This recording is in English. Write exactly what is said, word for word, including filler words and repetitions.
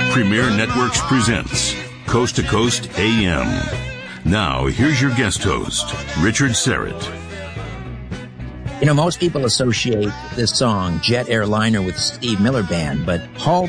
Premier Networks presents Coast to Coast A M. Now, here's your guest host, Richard Syrett. You know, most people associate this song, Jet Airliner, with Steve Miller Band, but Halt